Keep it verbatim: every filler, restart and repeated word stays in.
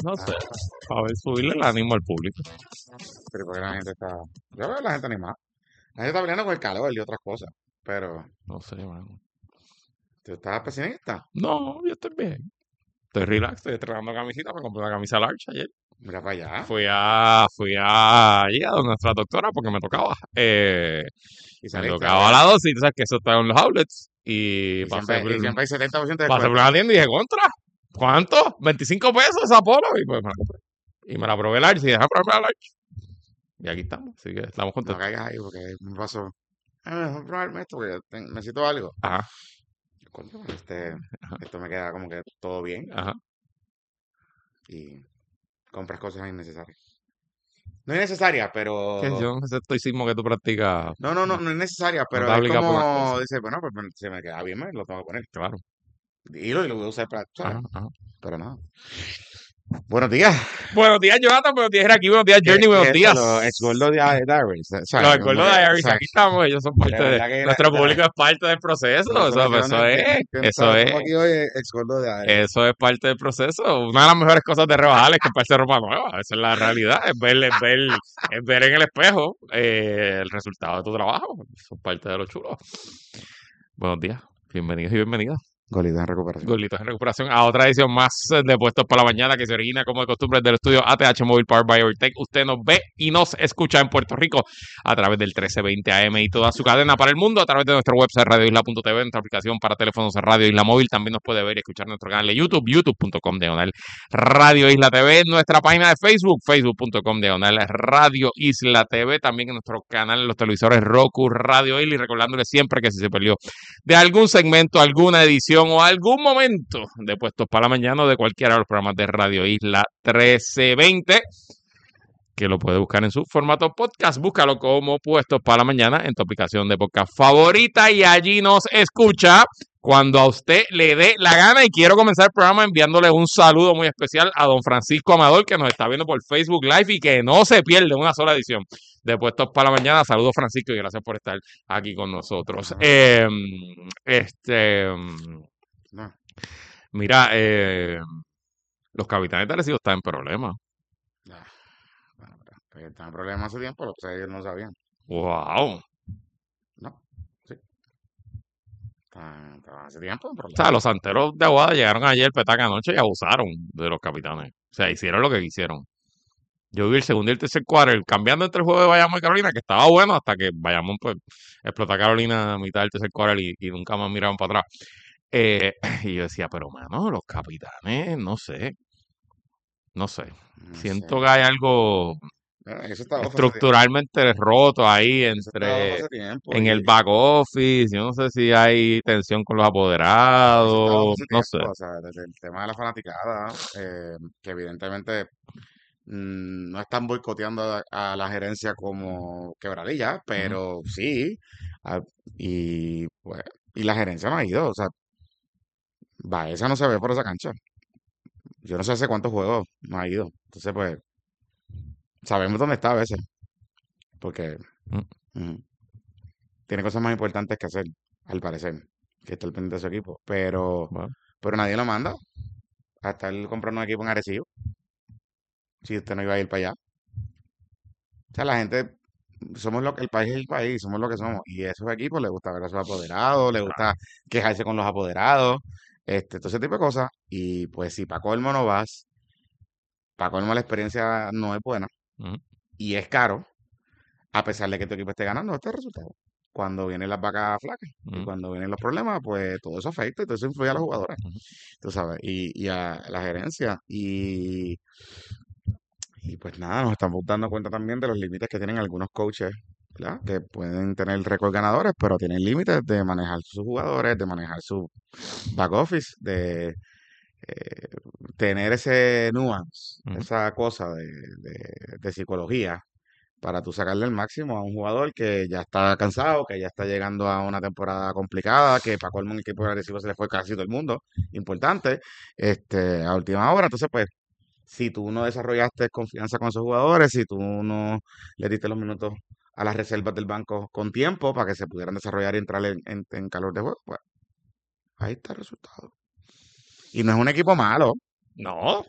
No sé, a ver, subirle el ánimo al público. Pero porque la gente está. Yo veo a la gente animada. La gente está peleando con el calor y otras cosas. Pero, No sé, mano. ¿tú estás pesimista? No, yo estoy bien. Estoy relax, estoy estrenando camisita, me compré una camisa large ayer. Mira para allá. Fui a, fui a, allí a donde nuestra doctora porque me tocaba. Eh, Y me saliste a tocaba ver. la dosis, tú sabes que eso está en los outlets. Y Y pasé siempre, por, y siempre hay setenta por ciento de pasé por descuento. la tienda y dije, contra, ¿cuánto? veinticinco pesos esa polo. Y pues me la compré. Y me la probé large y dejé probarme la large. Y aquí estamos, así que estamos No contentos. caigas ahí porque me pasó. Ah, mejor probarme esto porque ten- necesito algo. Ajá, Coño, este, ajá, esto me queda como que todo bien. ajá. Y compras cosas innecesarias. No es necesaria, Que pero. yo no sé, estoicismo que tú practicas, No, no, no, no, no es necesaria, no te pero es aplica por las como, cosas. dice, bueno, pues me- se me queda bien, me lo tengo que poner. Claro. Y lo, y lo voy a usar para, ¿sabes? Ajá, ajá. Pero no. Buenos días. Buenos días, Jonathan. Buenos días, aquí. Buenos días, ¿Qué, Journey. qué Buenos es eso? Los ex días. gordos de Diaries. O Los sea, como acuerdos que, de o Iris, sea, aquí estamos. Ellos son de parte de. verdad que, la- Nuestro o sea, público es parte del proceso. por eso me Eso, quedo, eso ¿no? ¿Quién, es. quién Eso está, es. tengo aquí hoy ex gordo de Diaries. Eso es parte del proceso. Una de las mejores cosas de rebajar es comprarse ropa nueva. Esa es la realidad. Es ver, es ver, es ver en el espejo eh, el resultado de tu trabajo. Eso es parte de lo chulo. Buenos días. Bienvenidos y bienvenidas. Golitos en recuperación. Golitos en recuperación a otra edición más eh, de Puestos para la Mañana que se origina como de costumbre del estudio A T H Mobile Power by Overtech. Usted nos ve y nos escucha en Puerto Rico a través del trece veinte A M y toda su cadena para el mundo a través de nuestro website radio isla punto t v, nuestra aplicación para teléfonos Radio Isla Móvil. También nos puede ver y escuchar en nuestro canal de YouTube, youtube punto com diagonal Radio Isla T V, nuestra página de Facebook, facebook punto com diagonal Radio Isla T V, también en nuestro canal en los televisores Roku, Radio Isla, y recordándole siempre que si se perdió de algún segmento, alguna edición o algún momento de Puestos para la Mañana o de cualquiera de los programas de Radio Isla trece veinte, que lo puede buscar en su formato podcast. Búscalo como Puestos para la Mañana en tu aplicación de podcast favorita y allí nos escucha cuando a usted le dé la gana. Y quiero comenzar el programa enviándole un saludo muy especial a don Francisco Amador, que nos está viendo por Facebook Live y que no se pierde una sola edición de Puestos para la Mañana. Saludos, Francisco, y gracias por estar aquí con nosotros. Eh, este, No. mira, eh, los capitanes de Arecibo están en problemas. Ah, bueno, pero, pues, estaba en problemas hace tiempo, lo que pasa es que ellos no sabían. Wow. No, sí. Estaban estaban hace tiempo en O sea, problemas. los santeros de Aguada llegaron ayer petaca anoche y abusaron de los capitanes. O sea, hicieron lo que quisieron. Yo vi el segundo y el tercer quarter cambiando entre el juego de Bayamón y Carolina, que estaba bueno hasta que Bayamón pues explotó a Carolina a mitad del tercer quarter y, y nunca más miraron para atrás. Eh, y yo decía, pero mano, los capitanes, no sé, no sé. No sé. Siento que hay algo Bueno, eso está off hace tiempo. estructuralmente roto ahí Eso está off entre hace tiempo. en Y el back office. Yo no sé si hay tensión con los eso está off apoderados, hace no sé. tiempo. O sea, desde el tema de la fanaticada, eh, que evidentemente mm, no están boicoteando a, a la gerencia como quebradilla, Ujú. pero sí. ah, y pues, y la gerencia no ha ido. O sea, Baeza no se ve por esa cancha. Yo no sé hace cuántos juegos no ha ido. Entonces, pues, sabemos dónde está a veces. Porque Mm, ujú, tiene cosas más importantes que hacer, al parecer, que estar pendiente de su equipo. Pero, bueno, pero nadie lo manda a estar comprando un equipo en Arecibo. Si usted no iba a ir para allá. O sea, la gente, somos lo que, el país es el país, somos lo que somos. Y a esos equipos les gusta ver a sus apoderados, les gusta quejarse con los apoderados, este, todo ese tipo de cosas. Y pues si para colmo no vas, para colmo la experiencia no es buena ujú, y es caro, a pesar de que tu equipo esté ganando este resultado. Cuando vienen las vacas flacas y ujú, cuando vienen los problemas, pues todo eso afecta y todo eso influye a los jugadores, ujú. tú sabes, y, y a la gerencia. Y, y pues nada, nos estamos dando cuenta también de los límites que tienen algunos coaches, ¿verdad? Que pueden tener récord ganadores, pero tienen límites de manejar sus jugadores, de manejar su back office, de eh, tener ese nuance, Ujú. esa cosa de, de- de psicología para tú sacarle el máximo a un jugador que ya está cansado, que ya está llegando a una temporada complicada, que para colmo en el equipo agresivo se le fue casi todo el mundo, importante, este, a última hora. Entonces, pues, si tú no desarrollaste confianza con esos jugadores, si tú no le diste los minutos a las reservas del banco con tiempo para que se pudieran desarrollar y entrar en, en- en calor de juego, pues ahí está el resultado. Y no es un equipo malo, No,